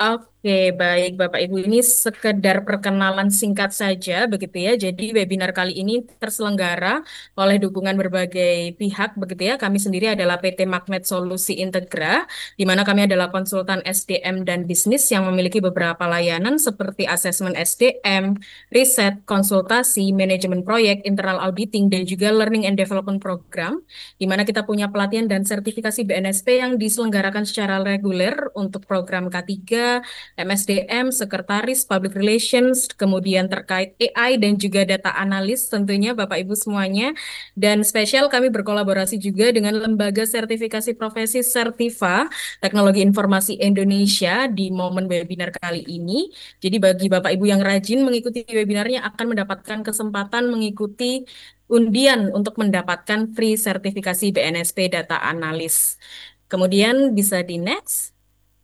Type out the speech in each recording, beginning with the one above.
Oke, baik Bapak Ibu. Ini sekedar perkenalan singkat saja, begitu ya. Jadi webinar kali ini terselenggara oleh dukungan berbagai pihak, begitu ya. Kami sendiri adalah PT Magnet Solusi Integra, di mana kami adalah konsultan SDM dan bisnis yang memiliki beberapa layanan seperti asesmen SDM, riset, konsultasi, manajemen proyek, internal auditing, dan juga learning and development program, di mana kita punya pelatihan dan sertifikasi BNSP yang diselenggarakan secara reguler untuk program K3, MSDM, Sekretaris, Public Relations, kemudian terkait AI dan juga data analis tentunya Bapak Ibu semuanya. Dan spesial kami berkolaborasi juga dengan Lembaga Sertifikasi Profesi Sertiva Teknologi Informasi Indonesia di momen webinar kali ini. Jadi bagi Bapak Ibu yang rajin mengikuti webinarnya akan mendapatkan kesempatan mengikuti undian untuk mendapatkan free sertifikasi BNSP Data Analis. Kemudian bisa di next.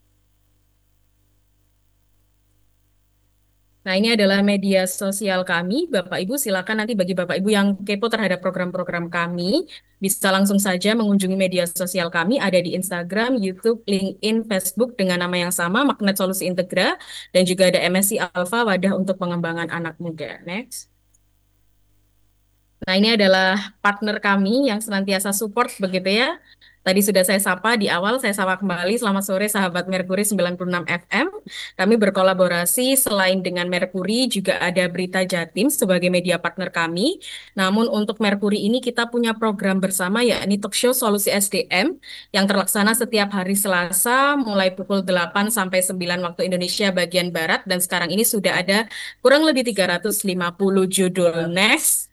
Nah, ini adalah media sosial kami. Bapak Ibu, silakan nanti bagi Bapak Ibu yang kepo terhadap program-program kami, bisa langsung saja mengunjungi media sosial kami, ada di Instagram, YouTube, LinkedIn, Facebook dengan nama yang sama, Magnet Solusi Integra, dan juga ada MSI Alpha, wadah untuk pengembangan anak muda. Next. Nah, ini adalah partner kami yang senantiasa support begitu ya. Tadi sudah saya sapa di awal, saya sapa kembali. Selamat sore sahabat Merkuri 96 FM. Kami berkolaborasi selain dengan Merkuri juga ada Berita Jatim sebagai media partner kami. Namun untuk Merkuri ini kita punya program bersama yakni Talk Show Solusi SDM yang terlaksana setiap hari Selasa mulai pukul 8 sampai 9 waktu Indonesia bagian Barat dan sekarang ini sudah ada kurang lebih 350 judul. Next.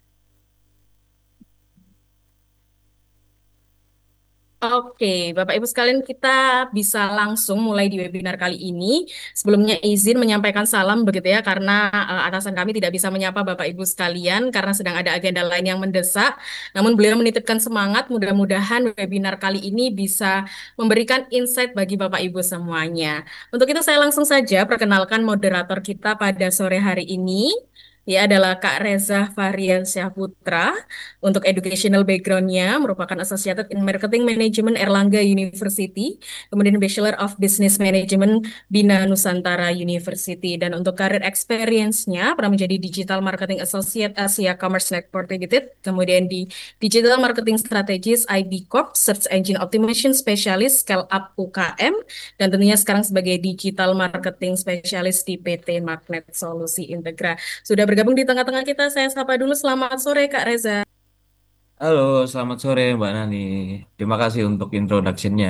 Oke, Bapak Ibu sekalian, kita bisa langsung mulai di webinar kali ini. Sebelumnya izin menyampaikan salam begitu ya, karena atasan kami tidak bisa menyapa Bapak Ibu sekalian karena sedang ada agenda lain yang mendesak. Namun beliau menitipkan semangat, mudah-mudahan webinar kali ini bisa memberikan insight bagi Bapak Ibu semuanya. Untuk itu saya langsung saja perkenalkan moderator kita pada sore hari ini. Dia adalah Kak Reza Variansyah Putra. Untuk educational background-nya merupakan Associated in Marketing Management Erlangga University, kemudian Bachelor of Business Management Bina Nusantara University. Dan untuk karir experience-nya pernah menjadi Digital Marketing Associate Asia Commerce Network Limited, kemudian di Digital Marketing Strategist IB Corp, Search Engine Optimization Specialist Scale Up UKM, dan tentunya sekarang sebagai Digital Marketing Specialist di PT Magnet Solusi Integra. Sudah bergabung di tengah-tengah kita, saya sapa dulu. Selamat sore Kak Reza. Halo, selamat sore Mbak Nani. Terima kasih untuk introduction-nya.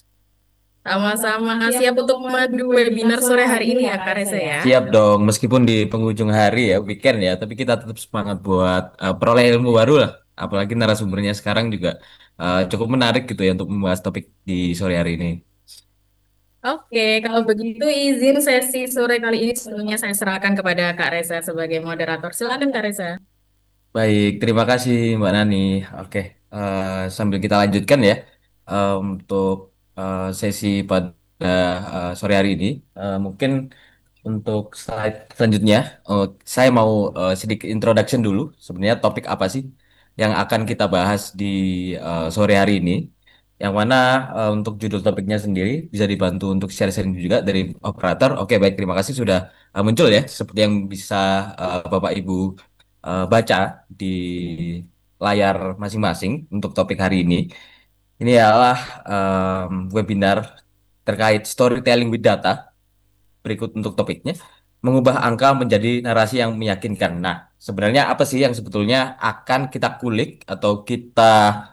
Sama-sama, siap untuk madu webinar sore hari ini ya Kak Reza ya. Siap dong, meskipun di penghujung hari ya, weekend ya, tapi kita tetap semangat buat peroleh ilmu baru lah. Apalagi narasumbernya sekarang juga cukup menarik gitu ya untuk membahas topik di sore hari ini. Oke, kalau begitu izin sesi sore kali ini sebelumnya saya serahkan kepada Kak Reza sebagai moderator. Silakan Kak Reza. Baik, terima kasih Mbak Nani. Oke, sambil kita lanjutkan ya untuk sesi pada sore hari ini, mungkin untuk slide selanjutnya, saya mau sedikit introduction dulu. Sebenarnya topik apa sih yang akan kita bahas di sore hari ini? Yang mana untuk judul topiknya sendiri bisa dibantu untuk share-sharing juga dari operator. Oke, baik, terima kasih sudah muncul ya. Seperti yang bisa Bapak Ibu baca di layar masing-masing untuk topik hari ini. Ini adalah webinar terkait storytelling with data. Berikut untuk topiknya, mengubah angka menjadi narasi yang meyakinkan. Nah, sebenarnya apa sih yang sebetulnya akan kita kulik atau kita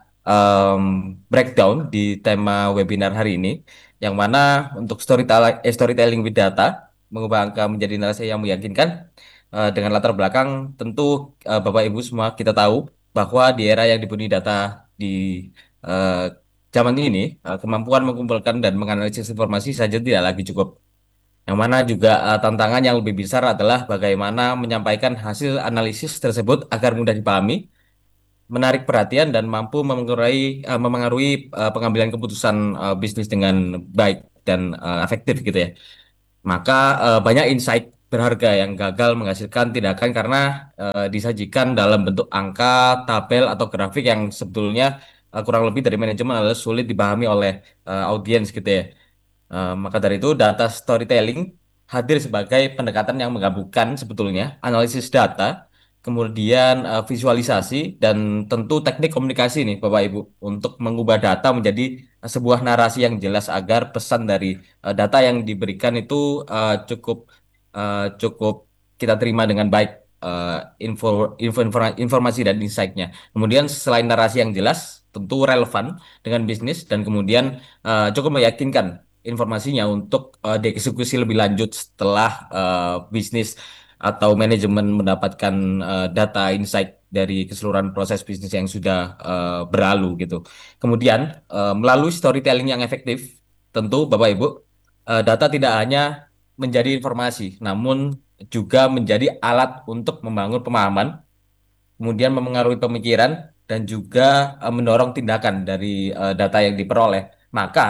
em, breakdown di tema webinar hari ini, yang mana untuk storytelling with data, mengubah angka menjadi narasi yang meyakinkan, dengan latar belakang tentu Bapak Ibu semua kita tahu bahwa di era yang dipenuhi data di eh, zaman ini, kemampuan mengumpulkan dan menganalisis informasi saja tidak lagi cukup, yang mana juga tantangan yang lebih besar adalah bagaimana menyampaikan hasil analisis tersebut agar mudah dipahami, menarik perhatian, dan mampu memengaruhi pengambilan keputusan bisnis dengan baik dan efektif gitu ya. Maka banyak insight berharga yang gagal menghasilkan tindakan karena disajikan dalam bentuk angka, tabel, atau grafik yang sebetulnya kurang lebih dari manajemen adalah sulit dipahami oleh audiens gitu ya. Maka dari itu data storytelling hadir sebagai pendekatan yang menggabungkan sebetulnya analisis data, kemudian visualisasi dan tentu teknik komunikasi nih Bapak Ibu untuk mengubah data menjadi sebuah narasi yang jelas agar pesan dari data yang diberikan itu cukup kita terima dengan baik, eh, informasi dan insight-nya. Kemudian selain narasi yang jelas, tentu relevan dengan bisnis dan kemudian cukup meyakinkan informasinya untuk dieksekusi lebih lanjut setelah bisnis atau manajemen mendapatkan data insight dari keseluruhan proses bisnis yang sudah berlalu gitu. Kemudian melalui storytelling yang efektif, tentu Bapak Ibu, data tidak hanya menjadi informasi, namun juga menjadi alat untuk membangun pemahaman, kemudian memengaruhi pemikiran dan juga mendorong tindakan dari data yang diperoleh. Maka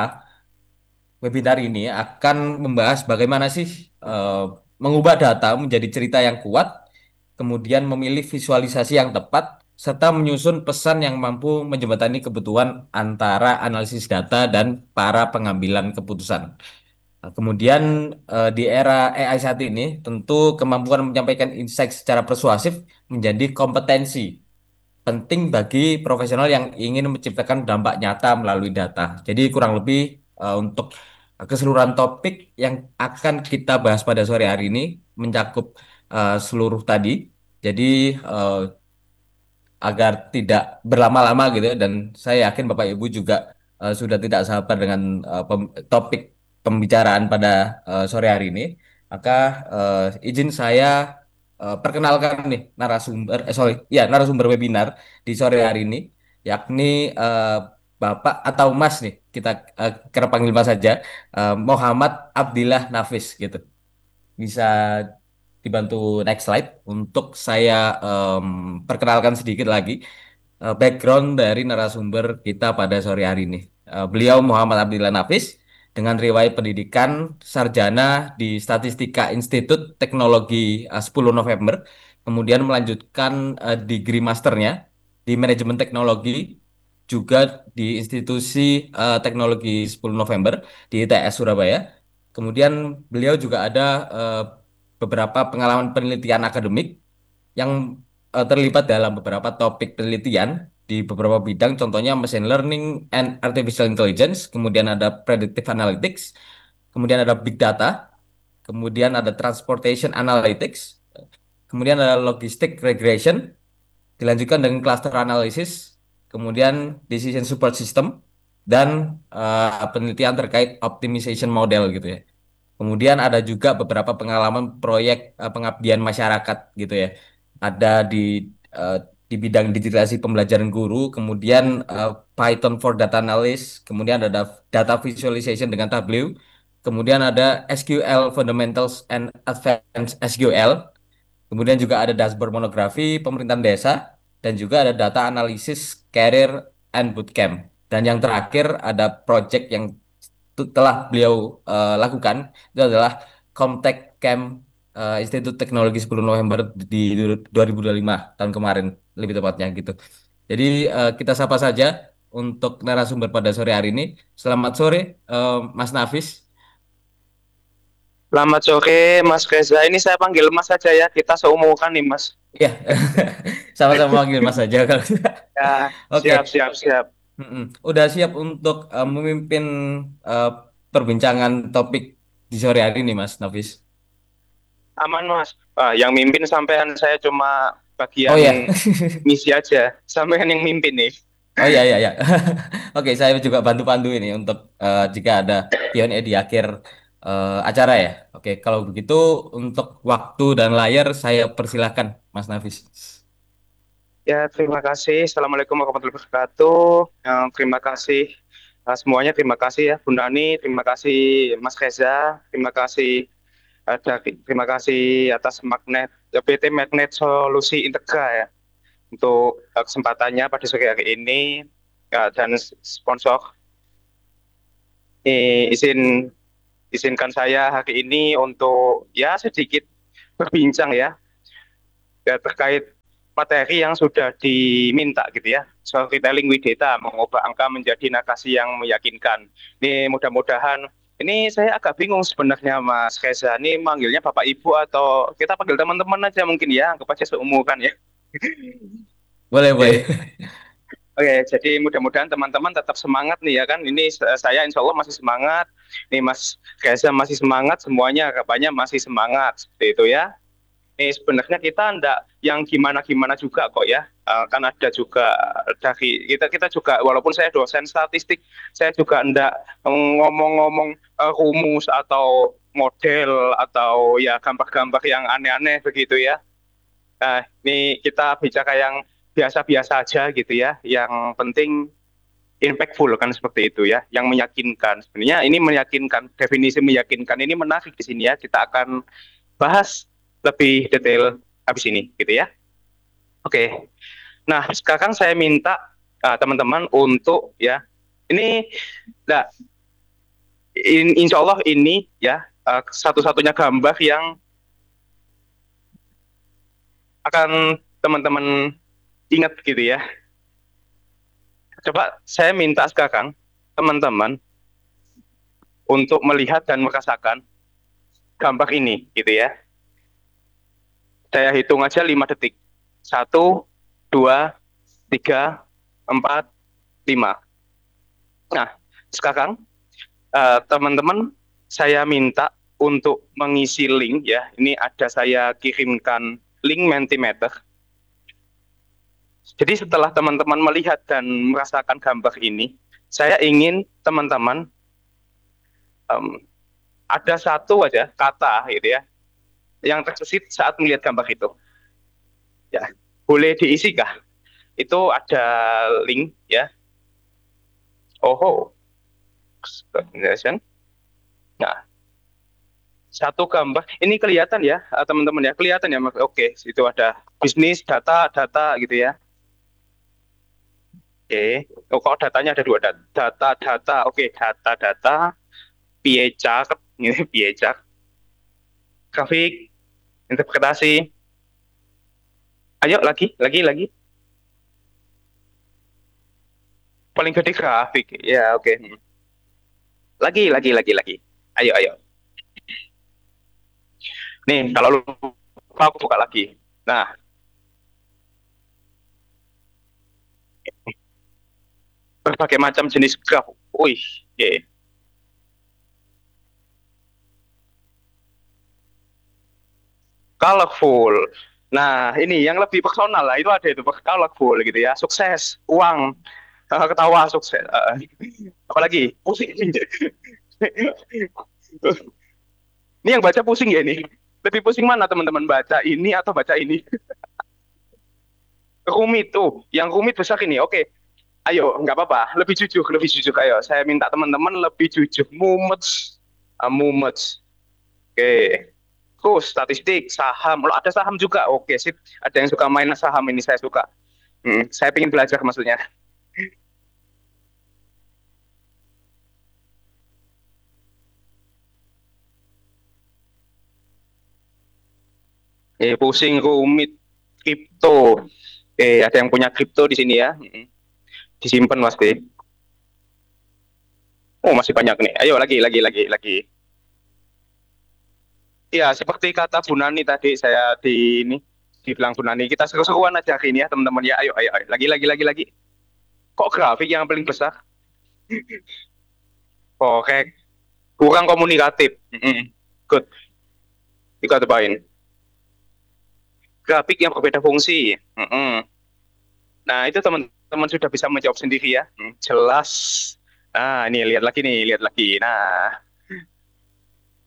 webinar ini akan membahas bagaimana sih eh, mengubah data menjadi cerita yang kuat, kemudian memilih visualisasi yang tepat, serta menyusun pesan yang mampu menjembatani kebutuhan antara analisis data dan para pengambilan keputusan. Nah, kemudian di era AI saat ini, tentu kemampuan menyampaikan insight secara persuasif menjadi kompetensi penting bagi profesional yang ingin menciptakan dampak nyata melalui data. Jadi kurang lebih untuk keseluruhan topik yang akan kita bahas pada sore hari ini mencakup seluruh tadi. Jadi eh, agar tidak berlama-lama gitu ya, dan saya yakin Bapak Ibu juga sudah tidak sabar dengan topik pembicaraan pada sore hari ini. Maka izin saya perkenalkan nih narasumber webinar di sore hari ini, yakni eh, Bapak atau Mas nih, kita kerap panggil Mas saja, Muhammad Abdillah Nafis gitu. Bisa dibantu next slide untuk saya perkenalkan sedikit lagi background dari narasumber kita pada sore hari ini. Beliau Muhammad Abdillah Nafis dengan riwayat pendidikan sarjana di Statistika Institut Teknologi 10 November, kemudian melanjutkan degree masternya di Manajemen Teknologi juga di Institusi Teknologi 10 November di ITS Surabaya. Kemudian beliau juga ada beberapa pengalaman penelitian akademik yang terlibat dalam beberapa topik penelitian di beberapa bidang, contohnya machine learning and artificial intelligence, kemudian ada predictive analytics, kemudian ada big data, kemudian ada transportation analytics, kemudian ada logistic regression, dilanjutkan dengan cluster analysis, kemudian decision support system, dan penelitian terkait optimization model gitu ya. Kemudian ada juga beberapa pengalaman proyek pengabdian masyarakat gitu ya. Ada eh, di bidang digitalisasi pembelajaran guru, kemudian Python for data analyst, kemudian ada data visualization dengan Tableau, kemudian ada SQL fundamentals and advanced SQL, kemudian juga ada dashboard monografi pemerintahan desa, dan juga ada data analisis career and bootcamp. Dan yang terakhir ada project yang telah beliau lakukan, itu adalah Comtech Camp Institut Teknologi 10 November di 2025 tahun kemarin lebih tepatnya gitu. Jadi kita sapa saja untuk narasumber pada sore hari ini. Selamat sore Mas Nafis. Selamat sore, Mas Reza. Ini saya panggil Mas saja ya. Kita seumuran nih, Mas. Ya, sama-sama panggil Mas saja kalau Ya, Oke. siap, siap, siap. Udah siap untuk memimpin eh, perbincangan topik di sore hari ini, Mas Nafis? Aman, Mas. Yang mimpin sampean saya cuma Oh ya. bagian misi aja. Sampean yang mimpin nih. Oh iya iya ya. Oke, saya juga bantu-bantu ini untuk jika ada Q&A di akhir acara ya. Oke, kalau begitu untuk waktu dan layar saya persilahkan Mas Nafis. Ya, terima kasih. Assalamualaikum warahmatullahi wabarakatuh. Terima kasih semuanya. Terima kasih ya, Bu Nani. Terima kasih, Mas Reza. Terima kasih terima kasih atas PT Magnet Solusi Integra ya untuk kesempatannya pada sore hari ini dan sponsor. Izinkan saya hari ini untuk ya sedikit berbincang ya terkait materi yang sudah diminta gitu ya. Storytelling with data, mengubah angka menjadi narasi yang meyakinkan. Ini mudah-mudahan Ini saya agak bingung sebenarnya Mas Reza. Ini manggilnya Bapak Ibu atau kita panggil teman-teman aja mungkin ya, anggap aja seumuran ya. Boleh, boleh. Oke, oke. Jadi mudah-mudahan teman-teman tetap semangat nih ya kan. Ini saya insya Allah masih semangat. Nih Mas Reza masih semangat, semuanya kabarnya masih semangat seperti itu ya. Sebenarnya kita ndak yang gimana-gimana juga kok ya. Kan ada juga dari kita juga walaupun saya dosen statistik, saya juga ndak ngomong-ngomong rumus atau model atau ya gambar-gambar yang aneh-aneh begitu ya. Nah, ini kita bicara yang biasa-biasa aja gitu ya. Yang penting impactful kan seperti itu ya, yang meyakinkan. Sebenarnya ini meyakinkan, definisi meyakinkan ini menarik di sini ya. Kita akan bahas lebih detail habis ini gitu ya. Oke. Nah, sekarang saya minta teman-teman untuk ya ini nah, insya Allah ini ya satu-satunya gambar yang akan teman-teman ingat gitu ya. Coba saya minta sekarang teman-teman untuk melihat dan merasakan gambar ini gitu ya. Saya hitung aja 5 detik. 1, 2, 3, 4, 5. Nah, sekarang teman-teman saya minta untuk mengisi link ya. Ini ada saya kirimkan link Mentimeter. Jadi setelah teman-teman melihat dan merasakan gambar ini, saya ingin teman-teman ada satu aja kata gitu ya yang tercesit saat melihat gambar itu. Ya, boleh diisi kah? Itu ada link ya. Oh, nah, satu gambar ini kelihatan ya teman-teman ya, kelihatan ya. Oke, itu ada bisnis data gitu ya. Oke, oh, kok datanya ada dua data. Oke, data pie chart ini pie chart, grafik, interpretasi. Ayo lagi. Paling gede grafik. Ya, oke. Lagi. Ayo. Nih, kalau lupa aku buka lagi. Nah, berbagai macam jenis graf. Wih, yeah. Colorful. Nah, ini yang lebih personal lah. Itu ada itu colorful gitu ya. Sukses, uang, ketawa, sukses. Apalagi pusing. Ini yang baca pusing ya ini. Lebih pusing mana teman-teman, baca ini atau baca ini? Rumit tuh. Yang rumit besar ini. Oke. Ayo, nggak apa-apa. Lebih jujur. Ayo, saya minta teman-teman lebih jujur. Mumet. Mumet. Oke. Terus statistik, saham. Loh, ada saham juga. Oke, sip. Ada yang suka main saham ini, saya suka. Saya ingin belajar maksudnya. Pusing, rumit, kripto. Ada yang punya kripto di sini ya. Disimpan pasti. Oh, masih banyak nih. Ayo lagi. Ya, seperti kata Bu Nani tadi, saya dibilang Bu Nani, kita seru-seruan aja hari ini ya teman-teman ya. Ayo. Lagi. Kok grafik yang paling besar? Korek. Kurang komunikatif. Good. Kita cobain. Grafik yang berbeda fungsi. Nah, itu teman-teman sudah bisa menjawab sendiri ya. Jelas. Nah, ini lihat lagi. Nah,